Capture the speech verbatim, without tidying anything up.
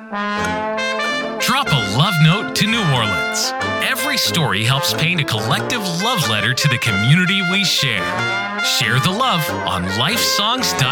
Drop a love note to New Orleans. Every story helps paint a collective love letter to the community we share. Share the love on lifesongs dot com.